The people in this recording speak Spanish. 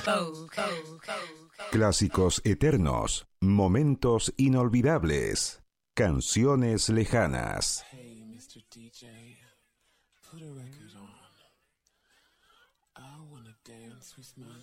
Clásicos eternos, momentos inolvidables, canciones lejanas. Hey, Mr. DJ, put a record on. I wanna dance with my